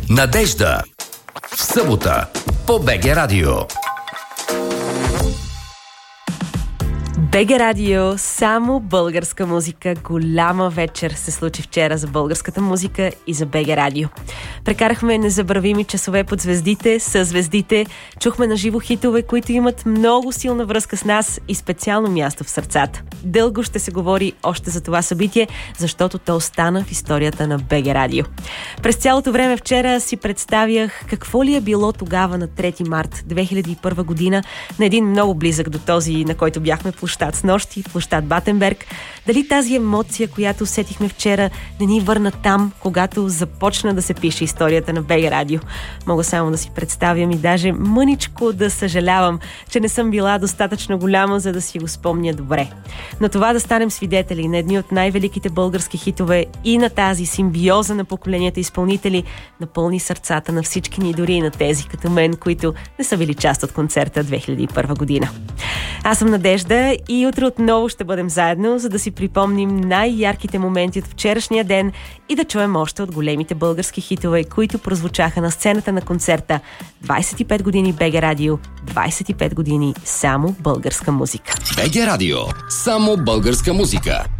Надежда. В събота по БГ Радио. БГ Радио, само българска музика. Голяма вечер се случи вчера за българската музика и за БГ Радио. Прекарахме незабравими часове под звездите, със звездите. Чухме на живо хитове, които имат много силна връзка с нас и специално място в сърцата. Дълго ще се говори още за това събитие, защото то остана в историята на БГ Радио. През цялото време вчера си представях какво ли е било тогава на 3 март 2001 година на един много близък до този, на който бяхме площад Снощи, площад Батенберг. Дали тази емоция, която усетихме вчера, не ни върна там, когато започна да се пише историята на БГ Радио. Мога само да си представям и даже мъничко да съжалявам, че не съм била достатъчно голяма, за да си го спомня добре. Но това да станем свидетели на едни от най-великите български хитове и на тази симбиоза на поколенията изпълнители напълни сърцата на всички ни, дори и на тези като мен, които не са били част от концерта 2001 година. Аз съм Надежда и утре отново ще бъдем заедно, за да си припомним най-ярките моменти от вчерашния ден и да чуем още от големите български хитове, които прозвучаха на сцената на концерта 25 години БГ Радио, 25 години само българска музика. БГ Радио, само българска музика.